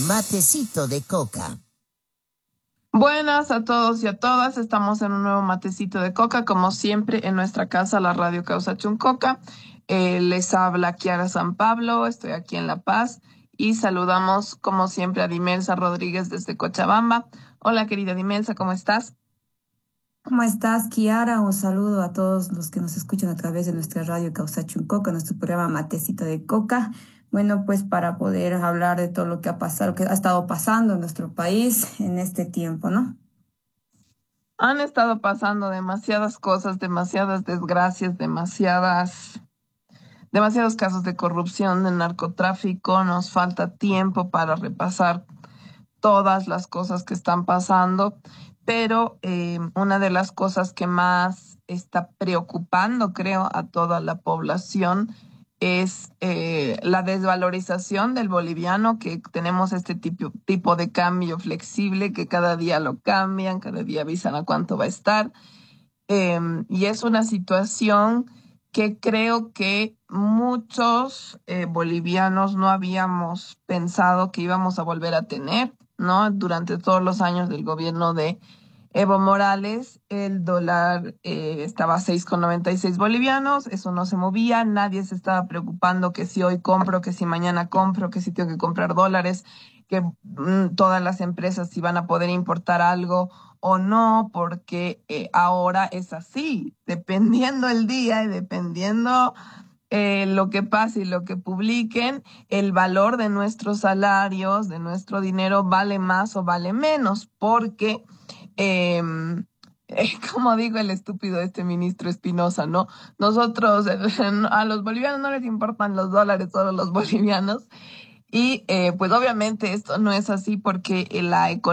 Matecito de coca. Buenas a todos y a todas, estamos en un nuevo matecito de coca, como siempre en nuestra casa, la Radio Causa Chuncoca. Les habla Kiara San Pablo, estoy aquí en La Paz y saludamos como siempre a Dimelsa Rodríguez desde Cochabamba. Hola querida Dimelsa, ¿cómo estás? ¿Cómo estás, Kiara? Un saludo a todos los que nos escuchan a través de nuestra radio Causa Chuncoca, nuestro programa Matecito de Coca. Bueno, pues para poder hablar de todo lo que ha pasado, lo que ha estado pasando en nuestro país en este tiempo, ¿no? Han estado pasando demasiadas cosas, demasiadas desgracias, demasiados casos de corrupción, de narcotráfico. Nos falta tiempo para repasar todas las cosas que están pasando, pero una de las cosas que más está preocupando, creo, a toda la población es la desvalorización del boliviano, que tenemos este tipo de cambio flexible que cada día lo cambian, cada día avisan a cuánto va a estar. Y es una situación que creo que muchos bolivianos no habíamos pensado que íbamos a volver a tener, ¿no? Durante todos los años del gobierno de Evo Morales, el dólar estaba a 6,96 bolivianos, eso no se movía, nadie se estaba preocupando que si hoy compro, que si mañana compro, que si tengo que comprar dólares, que todas las empresas iban a poder importar algo o no, porque ahora es así, dependiendo el día y dependiendo lo que pase y lo que publiquen, el valor de nuestros salarios, de nuestro dinero, vale más o vale menos, porque, como dijo el estúpido este ministro Espinosa, ¿no? Nosotros, a los bolivianos no les importan los dólares, solo los bolivianos. Y pues obviamente esto no es así porque la economía